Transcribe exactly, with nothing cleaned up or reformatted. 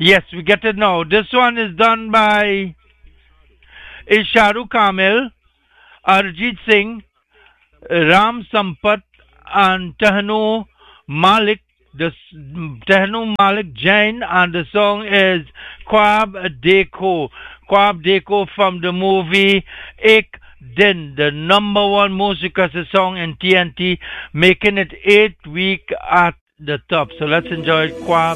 Yes, we get it now. This one is done by Isharu Kamil, Arjit Singh, Ram Sampat, and Tehnu Malik. The s- Tehnu Malik Jain, and the song is Kwab Deko. Kwab Deko from the movie Ek Din, the number one most requested song in T N T, making it eight week at the top. So let's enjoy Kwab